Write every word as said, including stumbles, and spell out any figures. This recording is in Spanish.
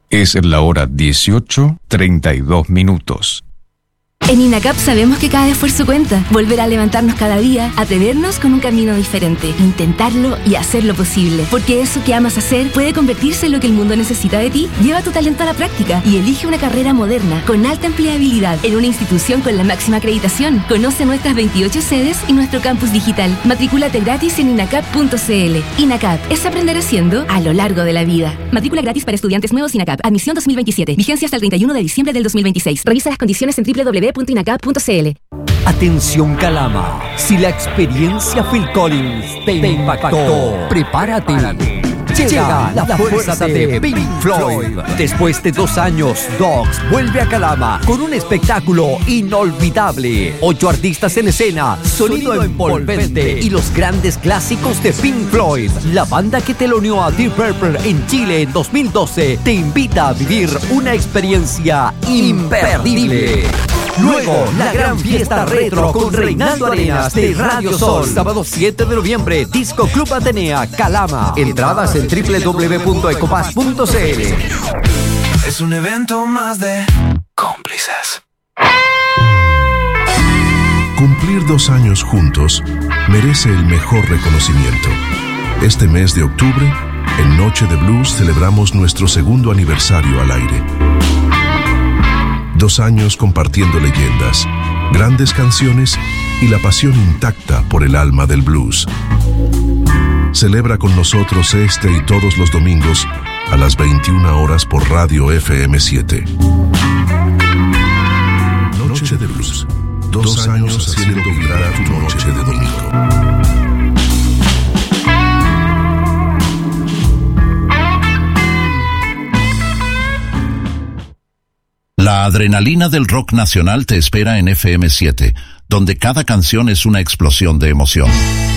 Es la hora dieciocho, treinta y dos minutos. En INACAP sabemos que cada esfuerzo cuenta. Volver a levantarnos cada día, atrevernos con un camino diferente, intentarlo y hacerlo posible. Porque eso que amas hacer puede convertirse en lo que el mundo necesita de ti. Lleva tu talento a la práctica y elige una carrera moderna, con alta empleabilidad, en una institución con la máxima acreditación. Conoce nuestras veintiocho sedes y nuestro campus digital. Matricúlate gratis en inacap punto c l. INACAP es aprender haciendo a lo largo de la vida. Matrícula gratis para estudiantes nuevos INACAP. Admisión dos mil veintisiete. Vigencia hasta el treinta y uno de diciembre del dos mil veintiséis. Revisa las condiciones en doble u doble u doble u punto inacap punto c l. Atención Calama, si la experiencia Phil Collins te impactó, prepárate. Llega la fuerza de Pink Floyd. Después de dos años, Dogs vuelve a Calama con un espectáculo inolvidable. Ocho artistas en escena, sonido envolvente y los grandes clásicos de Pink Floyd. La banda que teloneó a Deep Purple en Chile en dos mil doce te invita a vivir una experiencia imperdible. Luego, la gran fiesta retro con Reinaldo Arenas de Radio Sol. Sábado siete de noviembre, Disco Club Atenea, Calama. Entradas en doble u doble u doble u punto ecopass punto c l. Es un evento más de cómplices. Cumplir dos años juntos merece el mejor reconocimiento. Este mes de octubre, en Noche de Blues, celebramos nuestro segundo aniversario al aire. Dos años compartiendo leyendas, grandes canciones y la pasión intacta por el alma del blues. Celebra con nosotros este y todos los domingos a las veintiuna horas por Radio F M siete. Noche de Blues. Dos años haciendo vibrar tu noche de domingo. La adrenalina del rock nacional te espera en F M siete, donde cada canción es una explosión de emoción.